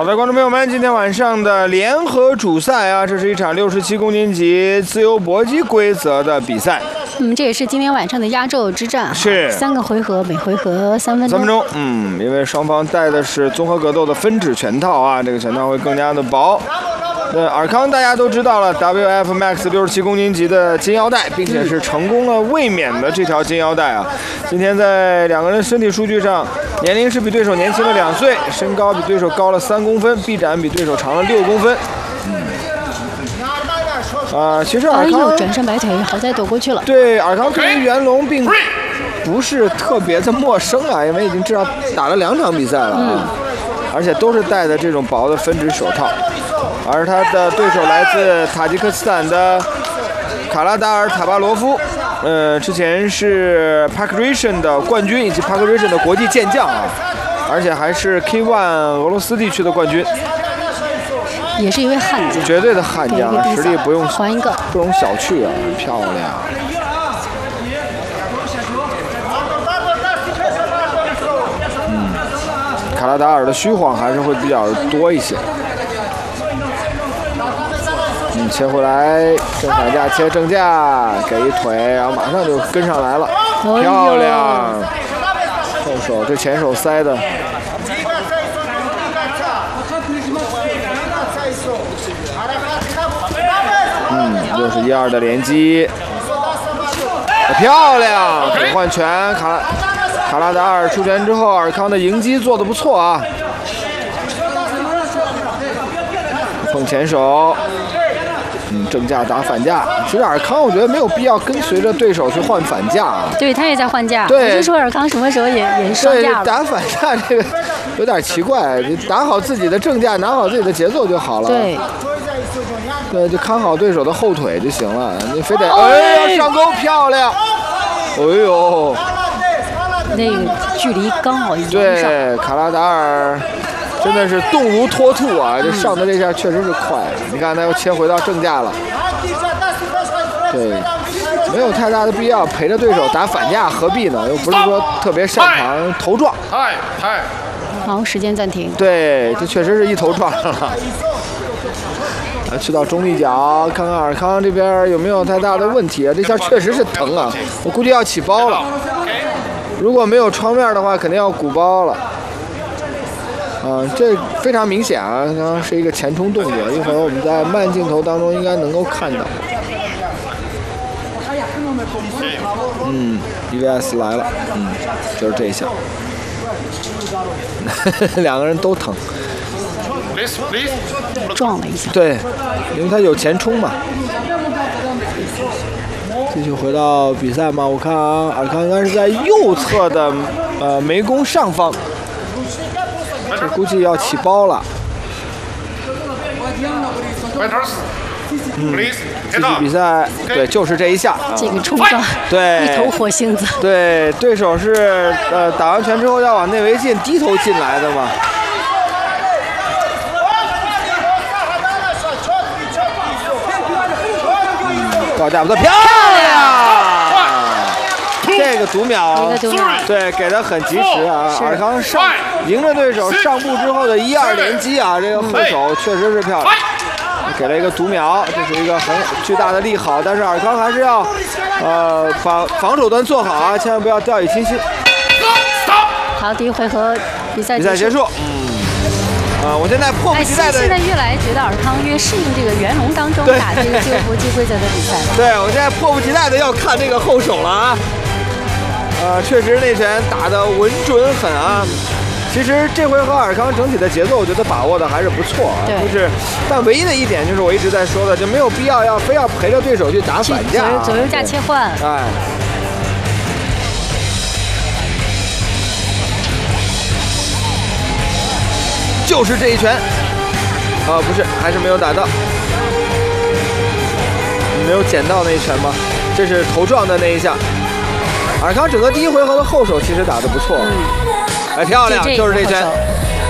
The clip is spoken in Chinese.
的，观众朋友们，今天晚上的联合主赛啊，这是一场67公斤级自由搏击规则的比赛。 这也是今天晚上的压轴之战， 是 3个回合，每回合3分钟。3分钟， 因为双方带的是综合格斗的分指拳套啊，这个拳套会更加的薄。尔康大家都知道了 ，WF Max 67公斤级的金腰带，并且是成功了卫冕的这条金腰带啊。今天在两个人身体数据上，年龄是比对手年轻了2岁，身高比对手高了3公分，臂展比对手长了6公分。其实尔康转身摆腿，好在躲过去了。 对，尔康对于袁龙并不是特别的陌生啊，因为已经至少打了2场比赛了啊，而且都是戴的这种薄的分指手套。而他的对手来自塔吉克斯坦的卡拉达尔·塔巴罗夫，之前是 Park Ration 的冠军以及 Park Ration 的国际健将啊，而且还是 K1 俄罗斯地区的冠军， 也是一位悍将， 绝对的悍将，实力不用还一个， 不容小觑啊，漂亮。卡拉达尔的虚晃还是会比较多一些。切回来，正反架切正架，给一腿，然后马上就跟上来了，漂亮！后手这前手塞的，又是1-2的连击，漂亮！给换拳，卡拉达尔出拳之后，尔康的迎击做得不错啊，碰前手。正架打反架，其实尔康我觉得没有必要跟随着对手去换反架啊。 对，他也在换架。 对， 我就说尔康什么时候也是双架了。 打反架这个有点奇怪，你打好自己的正架，拿好自己的节奏就好了。对，就看好对手的后腿就行了，你非得上勾，漂亮！哎呦， 那个距离刚好一样。 对，卡拉达尔。真的是动如脱兔啊！这上的这下确实是快，你看他又切回到正架了。对，没有太大的必要陪着对手打反架，何必呢？又不是说特别擅长头撞。 好，时间暂停。 对，这确实是一头撞上了。去到中立角，看看尔康这边有没有太大的问题啊？这下确实是疼啊，我估计要起包了。如果没有创面的话，肯定要鼓包了。这非常明显啊，刚刚是一个前冲动作，一会儿我们在慢镜头当中应该能够看到。EVS 来了，就是这一下，两个人都疼， 撞了一下。 对，因为他有前冲嘛。继续回到比赛嘛，我看啊，尔康应该是在右侧的楣弓上方。这估计要起包了。继续比赛，对，就是这一下。 这个冲撞， 对， 一头火星子。 对，对手是打完拳之后要往内围进，低头进来的嘛。高架不错，漂亮！这个读秒，对，给的很及时啊！尔康迎着对手上步之后的1-2连击啊，这个后手确实是漂亮，给了一个读秒，这是一个很巨大的利好，但是尔康还是要把防守端做好啊，千万不要掉以轻心。 好，第一回合比赛结束。我现在迫不及待的， 现在越来觉得尔康越适应这个圆龙当中打这个自由搏击规则的比赛。 对，我现在迫不及待的要看这个后手了啊！确实那拳打得稳准狠啊！其实这回合尔康整体的节奏，我觉得把握的还是不错啊。就是，但唯一的一点就是我一直在说的，就没有必要非要陪着对手去打反架， 左右架切换。 哎。就是这一拳，不是，还是没有打到，没有捡到那一拳吗？这是头撞的那一下。尔康整个第一回合的后手其实打得不错，漂亮，就是这一拳。